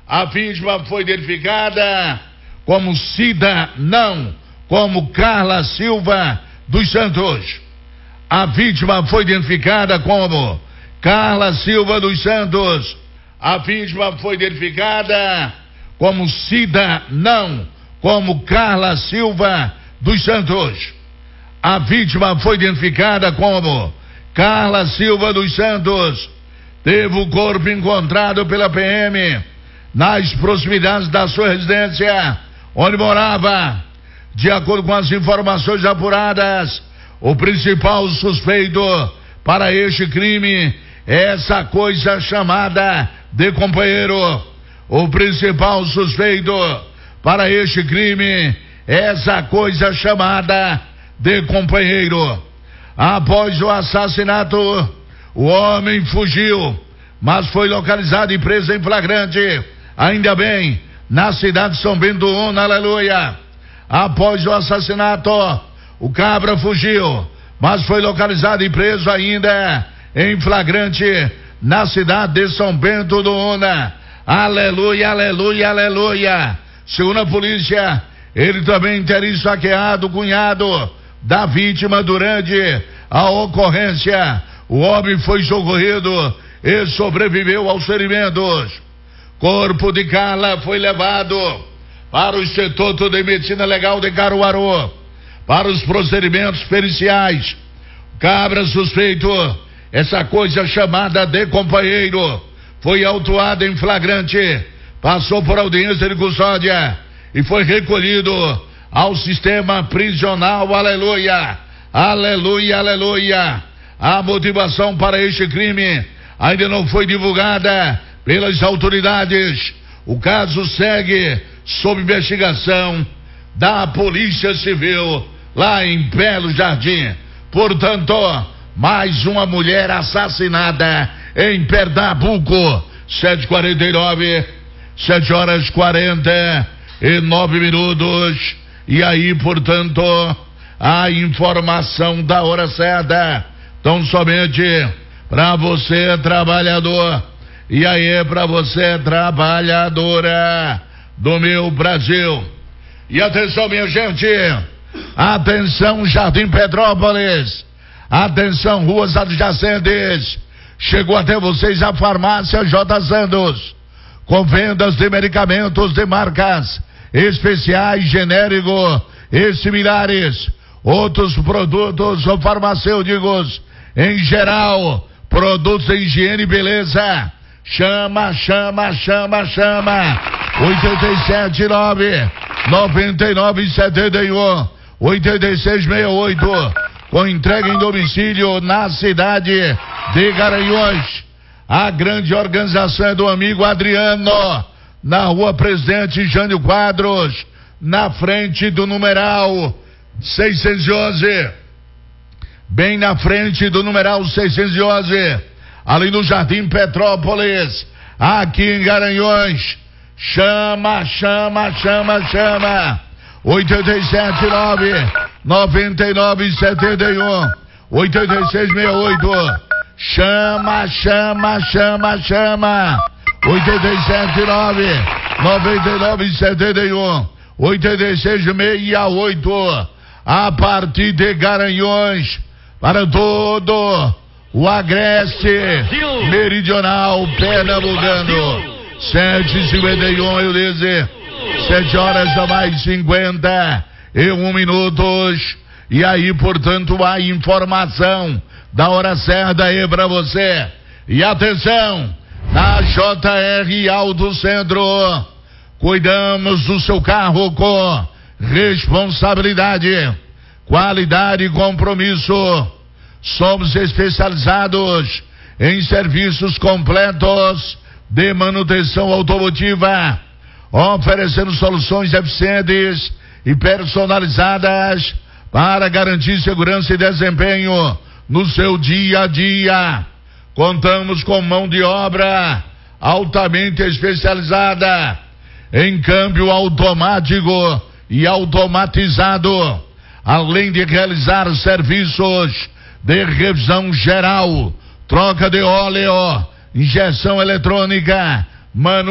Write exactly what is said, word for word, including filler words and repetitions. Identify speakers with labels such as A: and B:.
A: A vítima foi identificada como Cida, não, como Carla Silva dos Santos. A vítima foi identificada como Carla Silva dos Santos. A vítima foi identificada como Cida, não, como Carla Silva dos Santos. A vítima foi identificada como Carla Silva dos Santos. Teve o corpo encontrado pela P M nas proximidades da sua residência, onde morava. De acordo com as informações apuradas, o principal suspeito para este crime é essa coisa chamada de companheiro. O principal suspeito para este crime é essa coisa chamada de companheiro. Após o assassinato, o homem fugiu, mas foi localizado e preso em flagrante, ainda bem, na cidade de São Bento do Una, aleluia. Após o assassinato, o cabra fugiu, mas foi localizado e preso ainda em flagrante na cidade de São Bento do Una, aleluia, aleluia, aleluia. Segundo a polícia, ele também teria esfaqueado o cunhado da vítima durante a ocorrência. O homem foi socorrido e sobreviveu aos ferimentos. Corpo de Carla foi levado para o Instituto de Medicina Legal de Caruaru para os procedimentos periciais. Cabra suspeito, essa coisa chamada de companheiro, foi autuado em flagrante, passou por audiência de custódia e foi recolhido ao sistema prisional, aleluia, aleluia, aleluia. A motivação para este crime ainda não foi divulgada pelas autoridades. O caso segue sob investigação da Polícia Civil lá em Belo Jardim. Portanto, mais uma mulher assassinada em Pernambuco. sete e quarenta e nove, sete horas e quarenta e nove minutos. E aí, portanto, a informação da hora certa. Então, somente para você, trabalhador, e aí para você, trabalhadora do meu Brasil. E atenção, minha gente, atenção, Jardim Petrópolis, atenção, ruas adjacentes. Chegou até vocês a farmácia J. Santos, com vendas de medicamentos de marcas especiais, genéricos e similares, outros produtos farmacêuticos em geral, produtos de higiene e beleza. Chama, chama, chama, chama. oito sete nove, nove nove sete um, oito seis seis oito, com entrega em domicílio na cidade de Garanhuns. A grande organização é do amigo Adriano, na rua Presidente Jânio Quadros, na frente do numeral seiscentos e onze, bem na frente do numeral seiscentos e onze, ali no Jardim Petrópolis, aqui em Garanhuns. Chama, chama, chama, chama. oito sete nove, nove nove sete um, oito seis seis oito. Chama, chama, chama, chama. oito sete nove, nove nove sete um, oito seis seis oito. A partir de Garanhuns, para todo o Agreste Meridional Pernambucano. sete e cinquenta e um, eu disse, sete horas a mais cinquenta e um minutos. E aí, portanto, a informação da hora certa aí pra você. E atenção, na J R Auto Centro, cuidamos do seu carro com responsabilidade, qualidade e compromisso. Somos especializados em serviços completos de manutenção automotiva, oferecendo soluções eficientes e personalizadas para garantir segurança e desempenho no seu dia a dia. Contamos com mão de obra altamente especializada em câmbio automático e automatizado, além de realizar serviços de revisão geral, troca de óleo, injeção eletrônica, manu